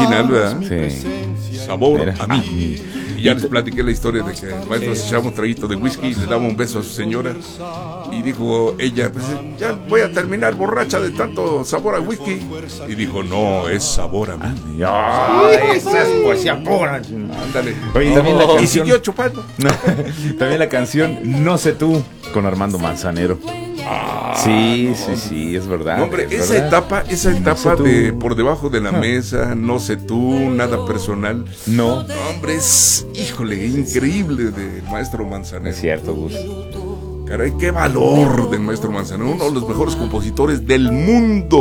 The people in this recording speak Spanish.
final, ¿verdad? Sí. Sabor Mira. a mí. Y ya les platiqué la historia de que el maestro se echaba un traguito de whisky y le daba un beso a su señora. Y dijo ella, pues ya voy a terminar borracha de tanto sabor a whisky. Y dijo, no, es sabor a mí. Esa es poesía pura. Ándale. Oye, también la Y canción. siguió chupando. También la canción No sé tú con Armando Manzanero. Sí, es verdad. No, hombre, es esa verdad. etapa sé tú. de por debajo de la mesa, no sé tú, nada personal. No, No, hombre, es, híjole, increíble del maestro Manzanero. es cierto, Gus. Caray, qué valor del maestro Manzanero, uno de los mejores compositores del mundo.